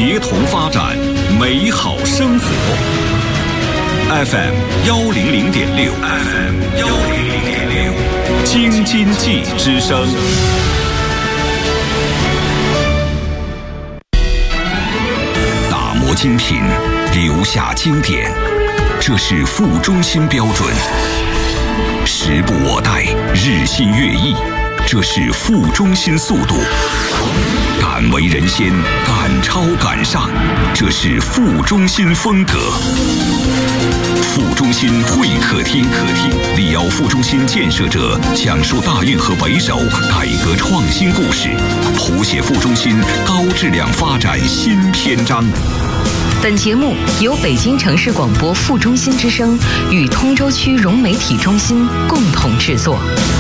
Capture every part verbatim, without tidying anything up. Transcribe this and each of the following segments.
协同发展，美好生活。F M 幺零零点六 ，F M 幺零零点六，京津冀之声。打磨精品，留下经典，这是副中心标准。时不我待，日新月异，这是副中心速度。敢为人先，敢超敢上，这是副中心风格。副中心会客厅，客厅力邀副中心建设者讲述大运河北首改革创新故事，谱写副中心高质量发展新篇章。 本节目由北京城市广播副中心之声与通州区融媒体中心共同制作。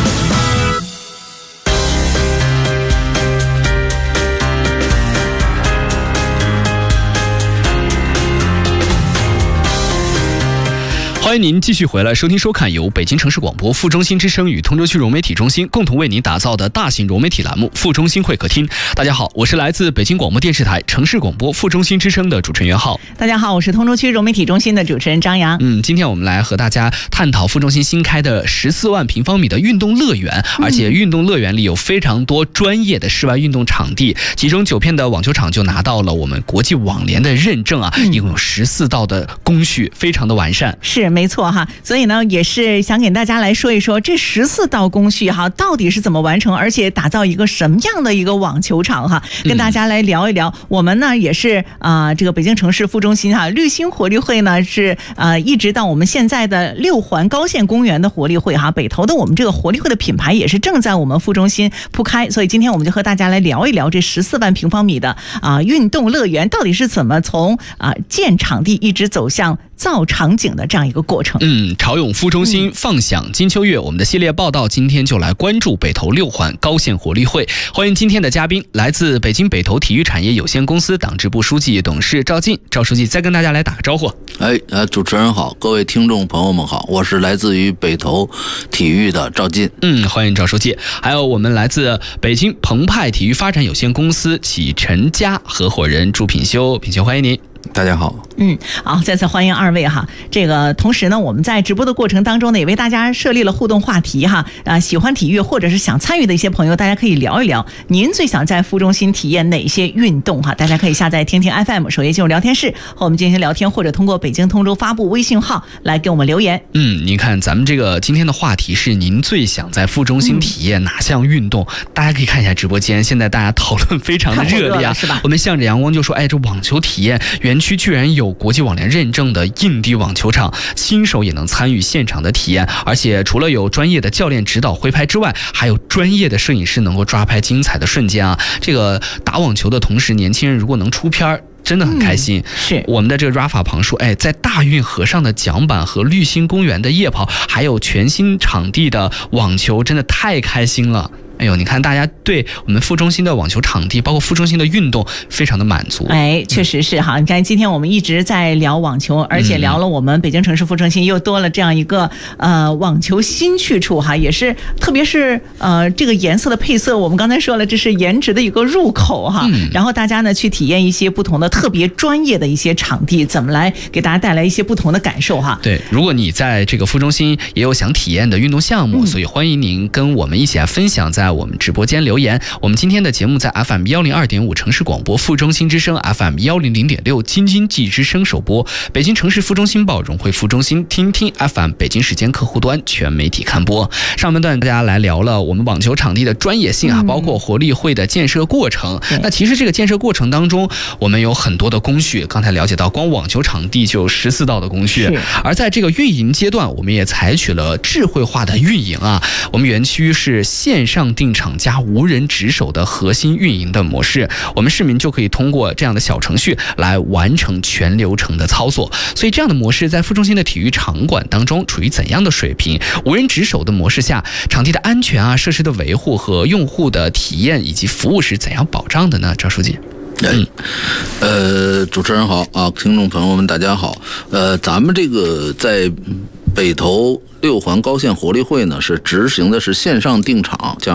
欢迎您继续回来收听收看由北京城市广播副中心之声与通州区融媒体中心共同为您打造的大型融媒体栏目副中心会客厅。大家好，我是来自北京广播电视台城市广播副中心之声的主持人袁浩。 大家好，我是通州区融媒体中心的主持人张扬。 嗯，今天我们来和大家探讨副中心新开的十四万平方米的运动乐园，而且运动乐园里有非常多专业的室外运动场地，其中九片的网球场就拿到了我们国际网联的认证啊，一共有十四道的工序，非常的完善。 是没错哈，所以呢，也是想给大家来说一说这十四道工序哈，到底是怎么完成，而且打造一个什么样的一个网球场哈，跟大家来聊一聊。嗯、我们呢也是啊、呃，这个北京城市副中心哈，绿星活力会呢是呃一直到我们现在的六环高线公园的活力会哈，北投的我们这个活力会的品牌也是正在我们副中心铺开，所以今天我们就和大家来聊一聊这十四万平方米的啊、呃、运动乐园到底是怎么从啊、呃、建场地一直走向造场景的这样一个过程。 嗯，潮涌副中心放享金秋月，我们的系列报道今天就来关注北投六环高线活力会。欢迎今天的嘉宾，来自北京北投体育产业有限公司党支部书记、董事赵进。赵书记再跟大家来打个招呼。 哎，呃，主持人好，各位听众朋友们好，我是来自于北投体育的赵进。 嗯，欢迎赵书记。还有我们来自北京澎湃体育发展有限公司启辰家合伙人朱品修，品修欢迎您。 大家好， 嗯，好，再次欢迎二位哈。这个同时呢，我们在直播的过程当中呢，也为大家设立了互动话题哈。啊，喜欢体育或者是想参与的一些朋友，大家可以聊一聊，您最想在副中心体验哪些运动哈？大家可以下载听听 F M， 首页进入聊天室和我们进行聊天，或者通过北京通州发布微信号来给我们留言。 嗯，您看咱们这个今天的话题是您最想在副中心体验哪项运动？嗯、大家可以看一下直播间，现在大家讨论非常的热烈啊， 是吧？ 我们向着阳光就说，哎，这网球体验园区居然有国际网联认证的硬地网球场，新手也能参与现场的体验，而且除了有专业的教练指导挥拍之外，还有专业的摄影师能够抓拍精彩的瞬间啊！这个打网球的同时，年轻人如果能出片真的很开心。 嗯、是我们的这个 Rafa 旁说，哎，在大运河上的桨板和绿星公园的夜跑，还有全新场地的网球，真的太开心了。哎呦，你看大家对我们副中心的网球场地，包括副中心的运动，非常的满足。 哎，确实是哈。你看，今天我们一直在聊网球，而且聊了我们北京城市副中心又多了这样一个呃网球新去处哈，也是特别是呃这个颜色的配色，我们刚才说了，这是颜值的一个入口哈。嗯、然后大家呢去体验一些不同的特别专业的一些场地，怎么来给大家带来一些不同的感受哈。 对，如果你在这个副中心也有想体验的运动项目，嗯、所以欢迎您跟我们一起来分享在。在我们直播间留言。我们今天的节目在 F M 一零二点五 城市广播副中心之声 F M 一零零点六 京津冀之声首播，北京城市副中心报融汇副中心听听 F M 北京时间客户端全媒体看播。上半段大家来聊了我们网球场地的专业性啊，包括活力会的建设过程。嗯、那其实这个建设过程当中，我们有很多的工序，刚才了解到光网球场地就有十四道的工序，而在这个运营阶段，我们也采取了智慧化的运营啊。我们园区是线上定场加无人值守的核心运营的模式，我们市民就可以通过这样的小程序来完成全流程的操作。所以这样的模式在副中心的体育场馆当中处于怎样的水平？无人值守的模式下，场地的安全啊、设施的维护和用户的体验以及服务是怎样保障的呢？赵书记。 嗯，呃，主持人好啊，听众朋友们大家好。呃，咱们这个在北投六环高线活力会呢，是执行的是线上定场，将